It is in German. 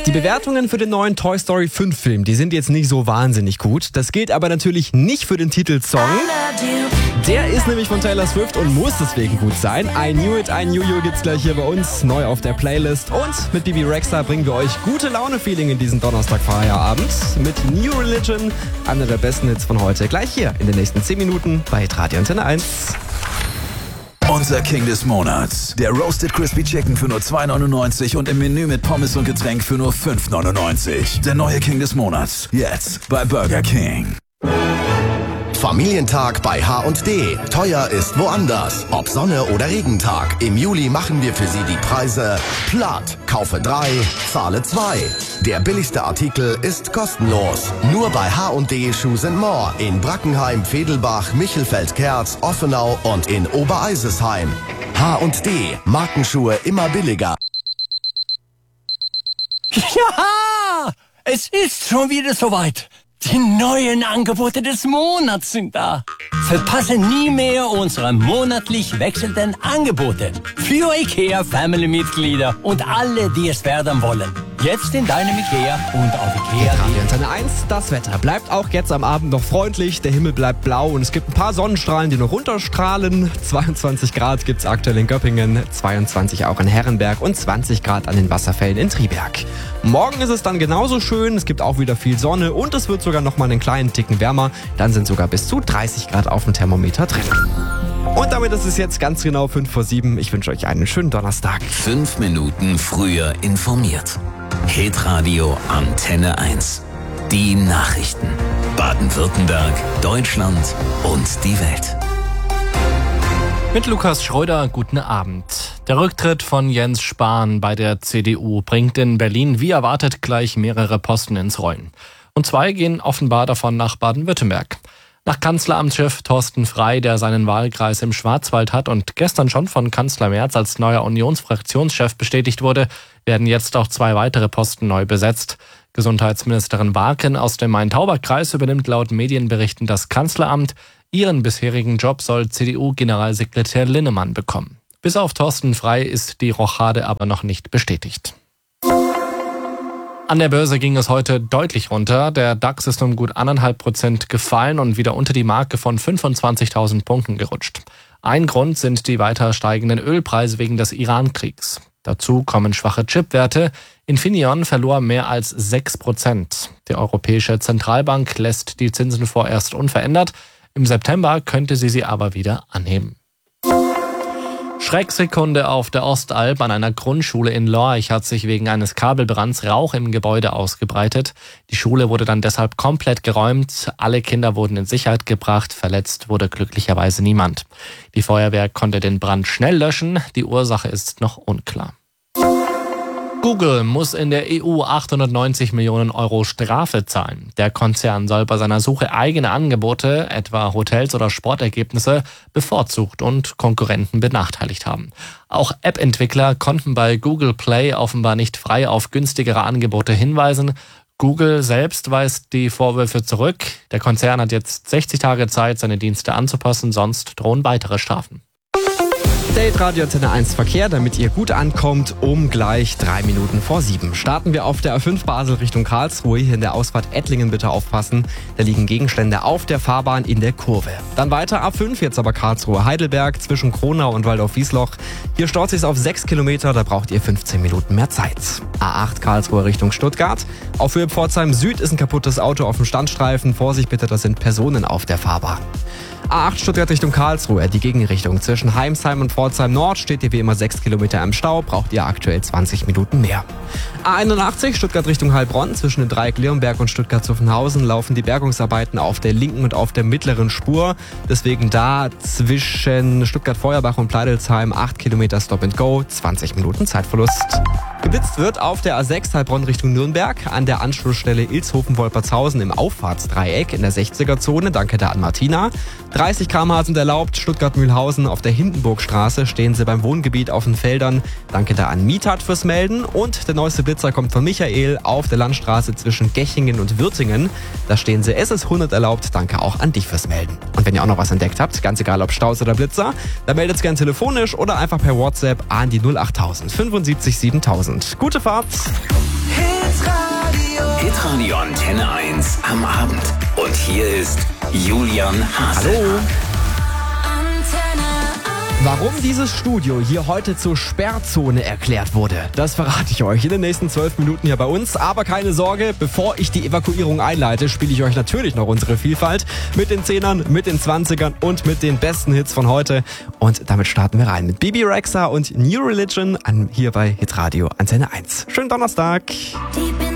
Die Bewertungen für den neuen Toy Story 5 Film, die sind jetzt nicht so wahnsinnig gut. Das gilt aber natürlich nicht für den Titelsong. Der ist nämlich von Taylor Swift und muss deswegen gut sein. I Knew It, I Knew You gibt's gleich hier bei uns, neu auf der Playlist. Und mit Bibi Rexha bringen wir euch gute Laune-Feeling in diesen Donnerstag-Feierabend. Mit New Religion, einer der besten Hits von heute. Gleich hier in den nächsten 10 Minuten bei Radio Antenne 1. Unser King des Monats. Der Roasted Crispy Chicken für nur 2,99 und im Menü mit Pommes und Getränk für nur 5,99. Der neue King des Monats. Jetzt bei Burger King. Familientag bei H&D. Teuer ist woanders. Ob Sonne oder Regentag. Im Juli machen wir für Sie die Preise platt. Kaufe 3, zahle 2. Der billigste Artikel ist kostenlos. Nur bei H&D Shoes More in Brackenheim, Vedelbach, Michelfeld-Kerz, Offenau und in Obereisesheim. H&D. Markenschuhe immer billiger. Ja, es ist schon wieder soweit. Die neuen Angebote des Monats sind da. Verpasse nie mehr unsere monatlich wechselnden Angebote. Für IKEA-Family-Mitglieder und alle, die es werden wollen. Jetzt in deinem IKEA und auf IKEA. Radio Antenne 1, das Wetter bleibt auch jetzt am Abend noch freundlich. Der Himmel bleibt blau und es gibt ein paar Sonnenstrahlen, die noch runterstrahlen. 22 Grad gibt's aktuell in Göppingen, 22 auch in Herrenberg und 20 Grad an den Wasserfällen in Triberg. Morgen ist es dann genauso schön, es gibt auch wieder viel Sonne und es wird sogar noch mal einen kleinen Ticken wärmer. Dann sind sogar bis zu 30 Grad auf dem Thermometer drin. Und damit ist es jetzt ganz genau 5 vor 7. Ich wünsche euch einen schönen Donnerstag. 5 Minuten früher informiert. Hitradio Antenne 1. Die Nachrichten. Baden-Württemberg, Deutschland und die Welt. Mit Lukas Schröder, guten Abend. Der Rücktritt von Jens Spahn bei der CDU bringt in Berlin wie erwartet gleich mehrere Posten ins Rollen. Und 2 gehen offenbar davon nach Baden-Württemberg. Nach Kanzleramtschef Thorsten Frey, der seinen Wahlkreis im Schwarzwald hat und gestern schon von Kanzler Merz als neuer Unionsfraktionschef bestätigt wurde, werden jetzt auch 2 weitere Posten neu besetzt. Gesundheitsministerin Warken aus dem Main-Tauber-Kreis übernimmt laut Medienberichten das Kanzleramt. Ihren bisherigen Job soll CDU-Generalsekretär Linnemann bekommen. Bis auf Thorsten Frey ist die Rochade aber noch nicht bestätigt. An der Börse ging es heute deutlich runter. Der DAX ist um gut 1,5% gefallen und wieder unter die Marke von 25.000 Punkten gerutscht. Ein Grund sind die weiter steigenden Ölpreise wegen des Iran-Kriegs. Dazu kommen schwache Chipwerte. Infineon verlor mehr als 6%. Die Europäische Zentralbank lässt die Zinsen vorerst unverändert. Im September könnte sie aber wieder anheben. Schrecksekunde auf der Ostalb. An einer Grundschule in Lorch hat sich wegen eines Kabelbrands Rauch im Gebäude ausgebreitet. Die Schule wurde dann deshalb komplett geräumt. Alle Kinder wurden in Sicherheit gebracht. Verletzt wurde glücklicherweise niemand. Die Feuerwehr konnte den Brand schnell löschen. Die Ursache ist noch unklar. Google muss in der EU 890 Millionen Euro Strafe zahlen. Der Konzern soll bei seiner Suche eigene Angebote, etwa Hotels oder Sportergebnisse, bevorzugt und Konkurrenten benachteiligt haben. Auch App-Entwickler konnten bei Google Play offenbar nicht frei auf günstigere Angebote hinweisen. Google selbst weist die Vorwürfe zurück. Der Konzern hat jetzt 60 Tage Zeit, seine Dienste anzupassen, sonst drohen weitere Strafen. Update Radio Antenne 1 Verkehr, damit ihr gut ankommt, um gleich 3 Minuten vor 7. Starten wir auf der A5 Basel Richtung Karlsruhe. Hier in der Ausfahrt Ettlingen bitte aufpassen. Da liegen Gegenstände auf der Fahrbahn in der Kurve. Dann weiter A5, jetzt aber Karlsruhe Heidelberg zwischen Kronau und Waldorf-Wiesloch. Hier staut sich auf 6 Kilometer, da braucht ihr 15 Minuten mehr Zeit. A8 Karlsruhe Richtung Stuttgart. Auf Höhe Pforzheim Süd ist ein kaputtes Auto auf dem Standstreifen. Vorsicht bitte, das sind Personen auf der Fahrbahn. A8 Stuttgart Richtung Karlsruhe, die Gegenrichtung. Zwischen Heimsheim und Pforzheim Nord steht ihr wie immer 6 Kilometer im Stau, braucht ihr aktuell 20 Minuten mehr. A81 Stuttgart Richtung Heilbronn, zwischen dem Dreieck Leonberg und Stuttgart-Zuffenhausen laufen die Bergungsarbeiten auf der linken und auf der mittleren Spur. Deswegen da zwischen Stuttgart-Feuerbach und Pleidelsheim 8 Kilometer Stop and Go, 20 Minuten Zeitverlust. Geblitzt wird auf der A6 Heilbronn Richtung Nürnberg an der Anschlussstelle Ilshofen-Wolpertshausen im Auffahrtsdreieck in der 60er-Zone. Danke da an Martina. 30 km/h sind erlaubt. Stuttgart-Mühlhausen auf der Hindenburgstraße stehen sie beim Wohngebiet auf den Feldern. Danke da an Mietat fürs Melden. Und der neueste Blitzer kommt von Michael auf der Landstraße zwischen Gechingen und Würtingen. Da stehen sie. Es ist 100 erlaubt. Danke auch an dich fürs Melden. Und wenn ihr auch noch was entdeckt habt, ganz egal ob Staus oder Blitzer, dann meldet es gerne telefonisch oder einfach per WhatsApp an die 08000 75 7000. 2000. Gute Fahrt! Hitradio Antenne 1 am Abend. Und hier ist Julian Haselmann. Hallo! Warum dieses Studio hier heute zur Sperrzone erklärt wurde, das verrate ich euch in den nächsten 12 Minuten hier bei uns. Aber keine Sorge, bevor ich die Evakuierung einleite, spiele ich euch natürlich noch unsere Vielfalt mit den 10ern, mit den 20ern und mit den besten Hits von heute. Und damit starten wir rein mit Bebe Rexha und New Religion hier bei Hitradio Antenne 1. Schönen Donnerstag!